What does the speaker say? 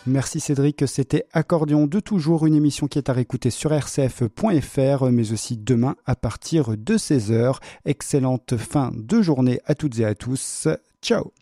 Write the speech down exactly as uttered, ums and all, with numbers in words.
Merci Cédric, c'était Accordion de toujours, une émission qui est à réécouter sur r c f point f r, mais aussi demain à partir de seize heures. Excellente fin de journée à toutes et à tous. Ciao.